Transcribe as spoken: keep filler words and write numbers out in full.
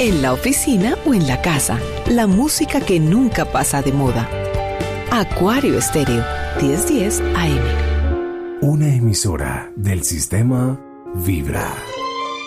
en la oficina o en la casa. La música que nunca pasa de moda. Acuario Estéreo, diez diez A M. Una emisora del sistema Vibra.